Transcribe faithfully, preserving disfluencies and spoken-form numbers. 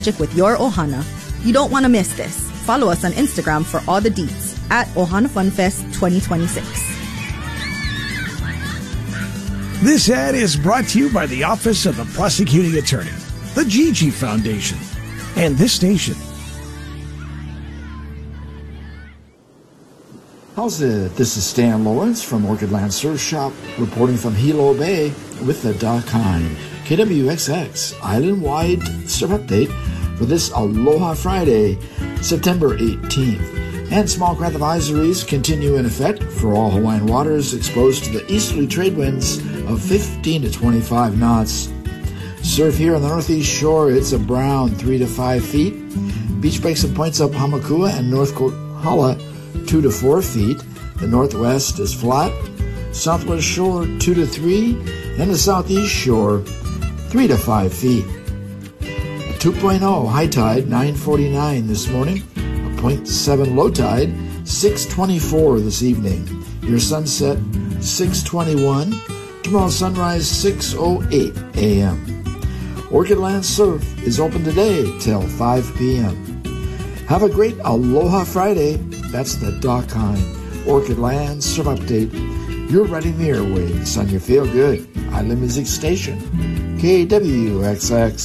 with your Ohana. You don't want to miss this. Follow us on Instagram for all the deets at Ohana Fun Fest twenty twenty-six. This ad is brought to you by the Office of the Prosecuting Attorney, the Gigi Foundation, and this station. How's it? This is Stan Lawrence from Orchid Land Surf Shop, reporting from Hilo Bay with the Doc Hine. K W X X Island-wide surf update for this Aloha Friday, September eighteenth. And small craft advisories continue in effect for all Hawaiian waters exposed to the easterly trade winds of fifteen to twenty-five knots. Surf here on the northeast shore, it's a brown three to five feet. Beach breaks and points up Hamakua and North Kohala, two to four feet. The northwest is flat. Southwest shore, two to three. And the southeast shore, three to five feet. A two point oh high tide, nine forty-nine this morning. A point seven low tide, six twenty-four this evening. Your sunset, six twenty-one. Tomorrow's sunrise, six oh eight a.m. Orchid Land Surf is open today till five p.m. Have a great Aloha Friday. That's the Doc Hine Orchid Land Surf Update. You're riding the airwaves on your Feel Good Island Music Station, K W X X.